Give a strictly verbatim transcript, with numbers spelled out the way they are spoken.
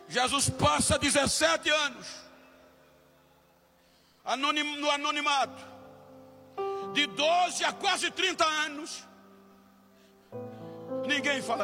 Jesus passa dezessete anos anonim, no anonimato, de doze a quase trinta anos. Ninguém fala